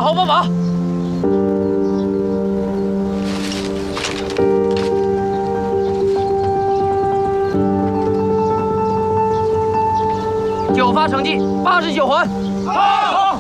好帮忙。9发成绩89环。好。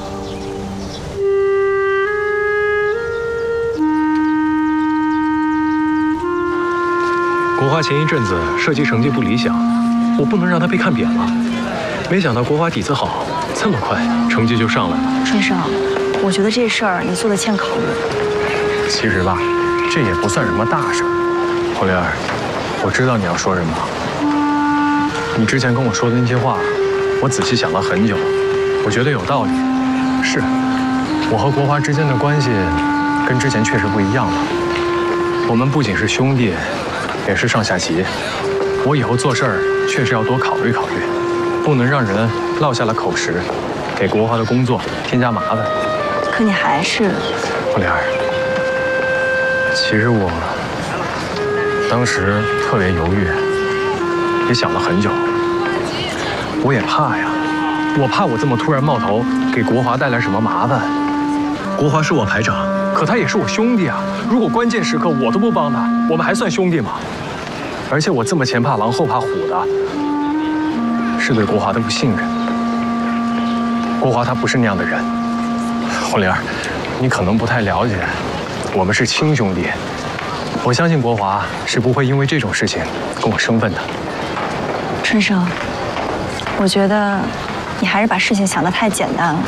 国华前一阵子射击成绩不理想，我不能让他被看扁了。没想到国华底子好，这么快成绩就上来了。 春生，我觉得这事儿你做的欠考虑。 其实吧，这也不算什么大事。红莲儿，我知道你要说什么。你之前跟我说的那些话，我仔细想了很久，我觉得有道理。是，我和国华之间的关系跟之前确实不一样了。我们不仅是兄弟，也是上下级。我以后做事儿确实要多考虑考虑，不能让人落下了口实，给国华的工作添加麻烦。 可你还是…… 红莲儿，其实我当时特别犹豫，也想了很久。我也怕呀，我怕我这么突然冒头，给国华带来什么麻烦。国华是我排长，可他也是我兄弟啊。如果关键时刻我都不帮他，我们还算兄弟吗？而且我这么前怕狼后怕虎的，是对国华的不信任。国华他不是那样的人。红莲儿，你可能不太了解，我们是亲兄弟。我相信国华是不会因为这种事情跟我生分的。 春生，我觉得你还是把事情想得太简单了。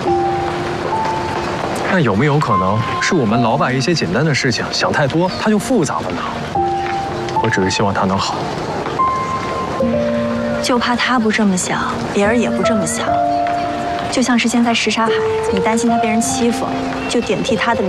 那有没有可能是我们老把一些简单的事情想太多，它就复杂了呢？我只是希望他能好。 就怕他不这么想，别人也不这么想。就像是现在什刹海，你担心他被人欺负，就顶替他的名。